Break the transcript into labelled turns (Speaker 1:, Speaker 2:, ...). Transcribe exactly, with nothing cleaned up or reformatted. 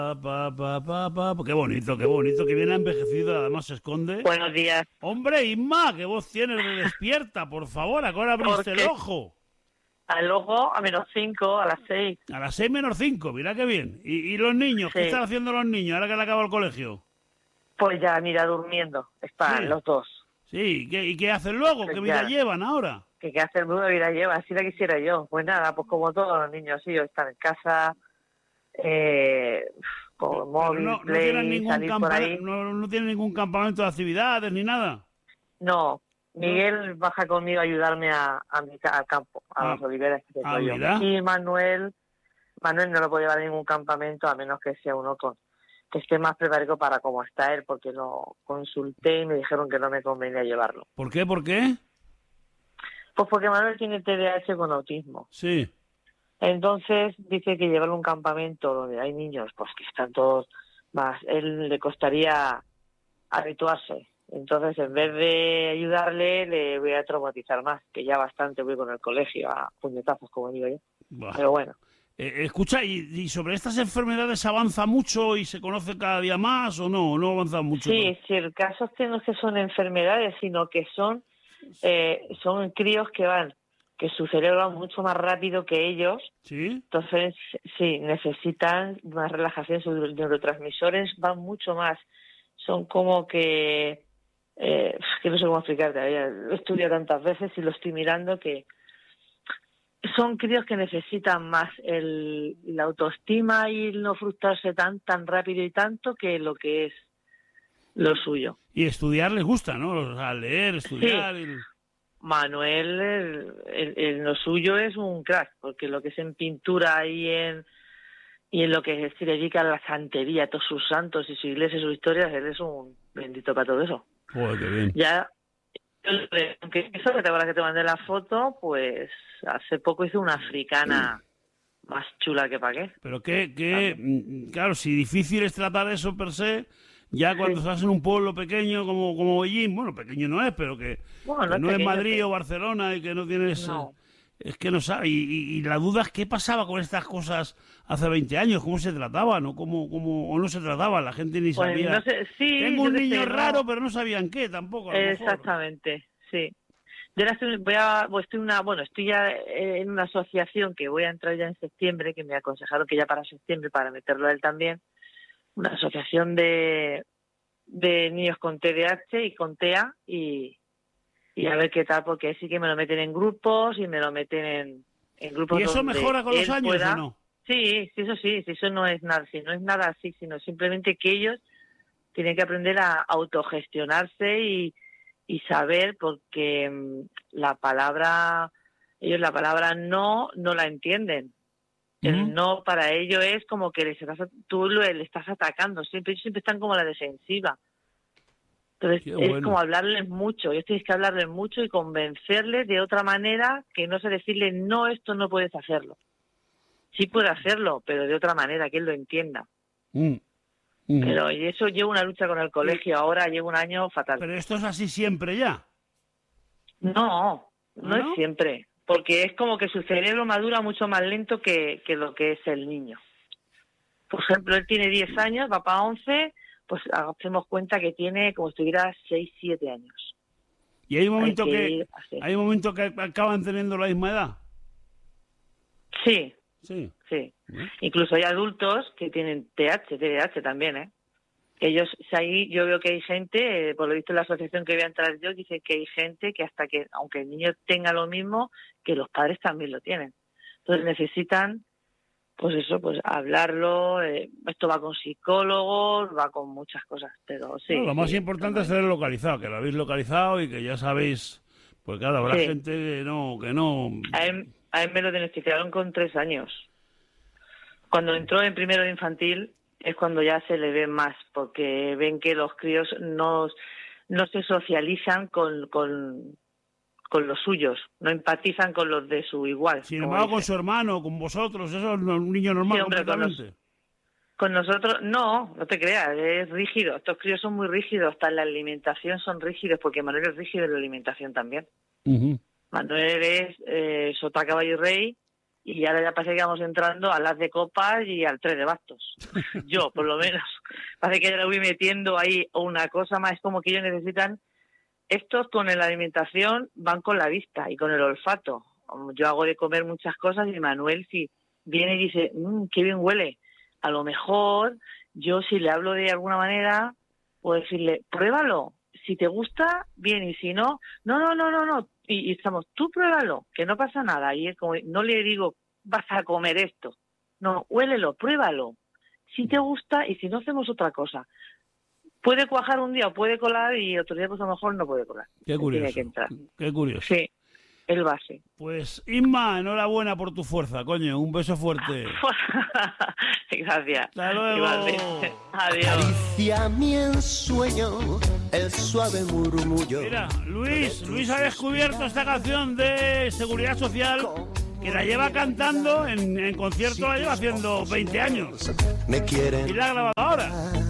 Speaker 1: Pa, pa, pa, pa, pa. Qué bonito, qué bonito, que bien ha envejecido, además se esconde.
Speaker 2: Buenos días.
Speaker 1: Hombre, Inma, qué voz tienes de despierta, por favor, ahora abriste el
Speaker 2: Porque
Speaker 1: ojo.
Speaker 2: al ojo a menos cinco, a las seis.
Speaker 1: A las seis menos cinco, mira qué bien. ¿Y, y los niños? ¿Qué
Speaker 2: Sí.
Speaker 1: están haciendo los niños ahora que le acaba el colegio?
Speaker 2: Pues ya, mira, durmiendo. Están
Speaker 1: Sí.
Speaker 2: los dos.
Speaker 1: Sí, ¿y qué, y qué hacen luego?
Speaker 2: Pues
Speaker 1: ¿Qué vida
Speaker 2: ya.
Speaker 1: llevan ahora?
Speaker 2: ¿Qué, qué hace el mundo de vida lleva? Así la quisiera yo. Pues nada, pues como todos los niños, sí, están en casa, eh, con
Speaker 1: Pero
Speaker 2: móvil,
Speaker 1: no, no,
Speaker 2: play,
Speaker 1: tienen ningún
Speaker 2: salir por
Speaker 1: campa-
Speaker 2: ahí.
Speaker 1: no, no tienen ningún campamento de actividades ni nada.
Speaker 2: No, Miguel baja conmigo a ayudarme a, a mi, ca- al campo, a
Speaker 1: Ah,
Speaker 2: las oliveras que tengo
Speaker 1: ah,
Speaker 2: yo.
Speaker 1: mira.
Speaker 2: Y Manuel, Manuel no lo puede llevar a ningún campamento a menos que sea uno con que esté más preparado para cómo está él, porque lo consulté y me dijeron que no me convenía llevarlo.
Speaker 1: ¿Por qué? ¿Por qué?
Speaker 2: Pues porque Manuel tiene T D A H con autismo.
Speaker 1: Sí.
Speaker 2: Entonces dice que llevarlo a un campamento donde hay niños, pues que están todos más, él le costaría habituarse. Entonces, en vez de ayudarle, le voy a traumatizar más, que ya bastante voy con el colegio a puñetazos, como digo yo.
Speaker 1: Buah.
Speaker 2: Pero bueno,
Speaker 1: Eh, escucha, ¿y, y sobre estas enfermedades avanza mucho y se conoce cada día más o no? ¿No avanza mucho?
Speaker 2: sí, sí, el caso es que no es que son enfermedades, sino que son eh, son críos que van, que su cerebro va mucho más rápido que ellos.
Speaker 1: ¿Sí?
Speaker 2: Entonces, sí, necesitan más relajación, sus neurotransmisores van mucho más. Son como que, eh, que no sé cómo explicarte, ya lo he estudiado tantas veces y lo estoy mirando, que son críos que necesitan más el, la autoestima y el no frustrarse tan tan rápido y tanto que lo que es lo suyo.
Speaker 1: Y estudiar les gusta, ¿no? O sea, leer, estudiar...
Speaker 2: Sí.
Speaker 1: y-
Speaker 2: Manuel, el, el- el- lo suyo es un crack, porque lo que es en pintura y en y en lo que se dedica a la santería, a todos sus santos y su iglesia y sus historias, él es un bendito para todo eso.
Speaker 1: Joder, qué bien.
Speaker 2: Ya, aunque eso que te acuerdas que te mandé la foto, pues hace poco hice una africana más chula que pa' qué.
Speaker 1: Pero que, que mm, claro, si difícil es tratar eso per se, ya cuando
Speaker 2: Sí.
Speaker 1: estás en un pueblo pequeño como, como Beijing, bueno, pequeño no es, pero que,
Speaker 2: Bueno,
Speaker 1: que
Speaker 2: no es
Speaker 1: no es
Speaker 2: pequeño,
Speaker 1: Madrid
Speaker 2: pero-
Speaker 1: o Barcelona y que no tienes...
Speaker 2: No.
Speaker 1: eh, es que no sabes. Y, y- y la duda es qué pasaba con estas cosas hace veinte años, cómo se trataban o cómo, cómo o no se trataban, la gente ni
Speaker 2: Pues
Speaker 1: sabía.
Speaker 2: no sé, sí,
Speaker 1: Tengo
Speaker 2: yo
Speaker 1: un
Speaker 2: qué
Speaker 1: niño
Speaker 2: sé, no.
Speaker 1: raro, pero no sabían qué tampoco, a lo mejor.
Speaker 2: Exactamente, sí. Yo ahora estoy, voy a, pues estoy una, bueno, estoy ya en una asociación que voy a entrar ya en septiembre, que me aconsejaron que ya para septiembre para meterlo a él también, una asociación de, de niños con T D A H y con T E A y, y a ver qué tal, porque sí que me lo meten en grupos y me lo meten en, en grupos
Speaker 1: ¿Y eso
Speaker 2: donde
Speaker 1: mejora con los
Speaker 2: él
Speaker 1: años
Speaker 2: pueda-
Speaker 1: o no?
Speaker 2: Sí, sí, eso sí, sí, eso no es nada, sí, no es nada así, sino simplemente que ellos tienen que aprender a autogestionarse y, y saber, porque mm, la palabra, ellos la palabra no, no la entienden. El
Speaker 1: Ujú.
Speaker 2: no para ellos es como que les estás, tú lo- le estás atacando, siempre, ellos siempre están como a la defensiva. Entonces
Speaker 1: Qué
Speaker 2: es
Speaker 1: bueno.
Speaker 2: como hablarles mucho, ellos tienes que hablarles mucho y convencerles de otra manera, que no sé decirle no, esto no puedes hacerlo. Sí puede hacerlo, pero de otra manera, que él lo entienda.
Speaker 1: Mm. Mm.
Speaker 2: Pero y eso llevo una lucha con el colegio, ahora llevo un año fatal.
Speaker 1: Pero esto es así siempre ya.
Speaker 2: No, no
Speaker 1: ¿Ah,
Speaker 2: es
Speaker 1: no?
Speaker 2: siempre, porque es como que su cerebro madura mucho más lento que, que lo que es el niño. Por ejemplo, él tiene diez años, va para once, pues hacemos cuenta que tiene como si tuviera seis, siete años.
Speaker 1: Y hay un momento
Speaker 2: Hay que
Speaker 1: que,
Speaker 2: ir así.
Speaker 1: hay un momento que acaban teniendo la misma edad.
Speaker 2: Sí,
Speaker 1: Sí.
Speaker 2: sí.
Speaker 1: ¿Eh?
Speaker 2: Incluso hay adultos que tienen T H, T D A H también, ¿eh? Ellos, ahí yo veo que hay gente, eh, por lo visto en la asociación que voy a entrar yo, dice que hay gente que hasta que, aunque el niño tenga lo mismo, que los padres también lo tienen. Entonces necesitan, pues eso, pues hablarlo, eh, esto va con psicólogos, va con muchas cosas, pero sí.
Speaker 1: No, lo más
Speaker 2: sí,
Speaker 1: importante es
Speaker 2: todo.
Speaker 1: tener localizado, que lo habéis localizado y que ya sabéis, pues claro, habrá
Speaker 2: Sí.
Speaker 1: gente que no, que no...
Speaker 2: A él, a él me lo diagnosticaron con tres años. Cuando entró en primero de infantil es cuando ya se le ve más, porque ven que los críos no, no se socializan con, con, con los suyos, no empatizan con los de su igual.
Speaker 1: Sin
Speaker 2: como
Speaker 1: embargo, con
Speaker 2: dicen.
Speaker 1: su hermano, con vosotros, eso es un niño normal
Speaker 2: Sí, hombre, con los-
Speaker 1: completamente.
Speaker 2: Con nosotros, no, no te creas, es rígido. Estos críos son muy rígidos, hasta en la alimentación son rígidos, porque Manuel es rígido en la alimentación también.
Speaker 1: Ujú.
Speaker 2: Manuel es eh, sota, caballo y rey, y ahora ya parece que vamos entrando a las de copas y al tres de bastos. Yo, por lo menos. Parece que ya le voy metiendo ahí una cosa más, es como que ellos necesitan... Estos con la alimentación van con la vista y con el olfato. Yo hago de comer muchas cosas y Manuel si viene y dice, mmm, qué bien huele. A lo mejor yo si le hablo de alguna manera, puedo decirle, pruébalo. Si te gusta, bien, y si no, no, no, no, no, no. Y, y estamos, tú pruébalo, que no pasa nada. Y es como, no le digo, vas a comer esto. No, huélelo, pruébalo. Si te gusta y si no, hacemos otra cosa. Puede cuajar un día o puede colar y otro día pues a lo mejor no puede colar.
Speaker 1: Qué curioso,
Speaker 2: tiene que entrar.
Speaker 1: Qué curioso.
Speaker 2: Sí, el base.
Speaker 1: Pues Inma, enhorabuena por tu fuerza, coño, un beso fuerte.
Speaker 2: Gracias.
Speaker 1: Hasta luego.
Speaker 2: Igualmente. Adiós.
Speaker 3: Acaricia mi ensueño, el suave murmullo.
Speaker 1: Mira, Luis, Luis ha descubierto esta canción de Seguridad Social que la lleva cantando en, en concierto, la lleva haciendo veinte años.
Speaker 3: Me quieren.
Speaker 1: Y la ha grabado ahora.